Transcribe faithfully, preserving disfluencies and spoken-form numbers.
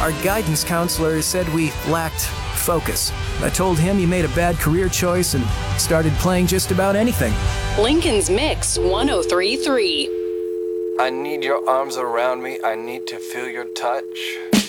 Our guidance counselor said we lacked focus. I told him he made a bad career choice and started playing just about anything. Lincoln's Mix one oh three point three. I need your arms around me. I need to feel your touch.